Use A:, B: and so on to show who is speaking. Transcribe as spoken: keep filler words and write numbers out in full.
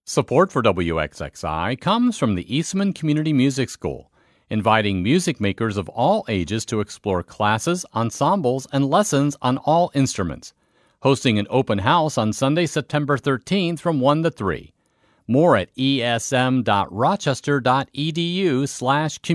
A: Support for W X X I comes from the Eastman Community Music School, inviting music makers of all ages to explore classes, ensembles, and lessons on all instruments. Hosting an open house on Sunday, September thirteenth from one to three. More at esm.rochester.edu slash